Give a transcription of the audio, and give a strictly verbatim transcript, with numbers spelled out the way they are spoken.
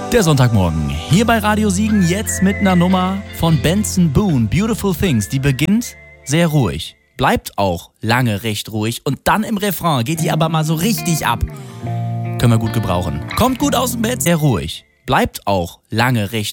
Der Sonntagmorgen hier bei Radio Siegen, jetzt mit einer Nummer von Benson Boone, Beautiful Things. Die beginnt sehr ruhig, bleibt auch lange recht ruhig und dann im Refrain geht die aber mal so richtig ab. Können wir gut gebrauchen. Kommt gut aus dem Bett, sehr ruhig, bleibt auch lange recht